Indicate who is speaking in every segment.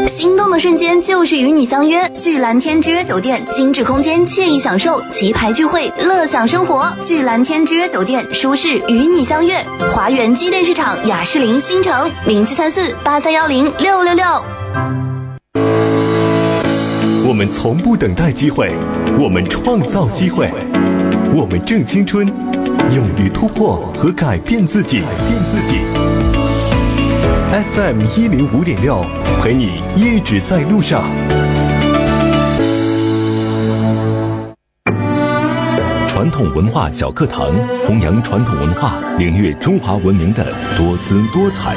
Speaker 1: 心动的瞬间就是与你相约，聚蓝天之约酒店，精致空间，惬意享受，旗牌聚会，乐享生活。聚蓝天之约酒店，舒适与你相约。华源机电市场雅士林新城073483106666。
Speaker 2: 我们从不等待机会，我们创造机会，我们正青春，勇于突破和改变自己。FM 105.6，陪你一直在路上。传统文化小课堂，弘扬传统文化，领略中华文明的多姿多彩。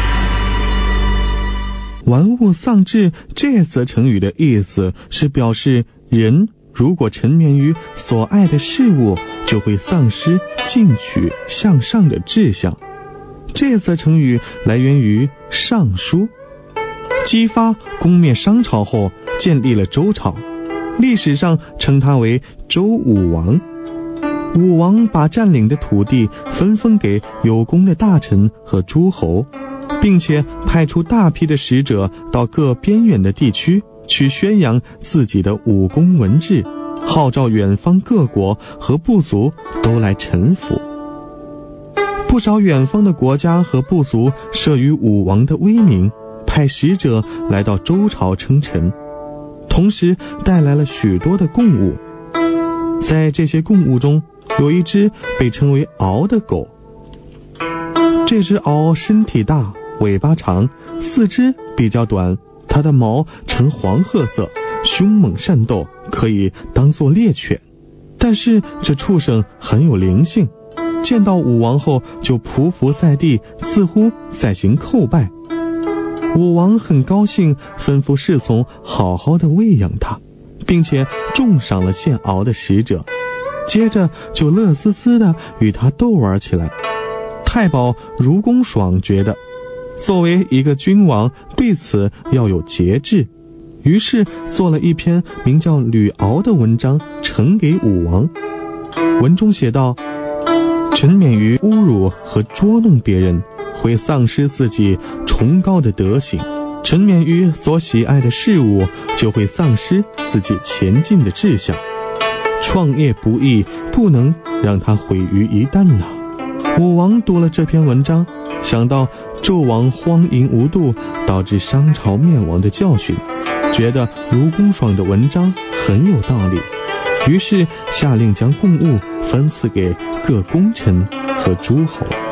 Speaker 3: 玩物丧志这则成语的意思是表示人如果沉湎于所爱的事物，就会丧失进取向上的志向。这则成语来源于《尚书》。姬发攻灭商朝后建立了周朝，历史上称他为周武王。武王把占领的土地分封给有功的大臣和诸侯，并且派出大批的使者到各边远的地区去宣扬自己的武功文治，号召远方各国和部族都来臣服。不少远方的国家和部族慑于武王的威名，派使者来到周朝称臣，同时带来了许多的贡物。在这些贡物中，有一只被称为敖的狗。这只敖身体大，尾巴长，四肢比较短，它的毛呈黄褐色，凶猛善斗，可以当作猎犬。但是这畜生很有灵性，见到武王后就匍匐在地，似乎在行叩拜。武王很高兴，吩咐侍从好好的喂养它，并且重赏了献敖的使者，接着就乐滋滋地与他斗玩起来。太保如公爽觉得作为一个君王对此要有节制，于是做了一篇名叫《吕敖》的文章呈给武王。文中写道：沉湎于侮辱和捉弄别人，会丧失自己崇高的德行；沉湎于所喜爱的事物，就会丧失自己前进的志向。创业不易，不能让它毁于一旦呐。武王读了这篇文章，想到纣王荒淫无度导致商朝灭亡的教训，觉得如公爽的文章很有道理，于是下令将贡物分赐给各功臣和诸侯。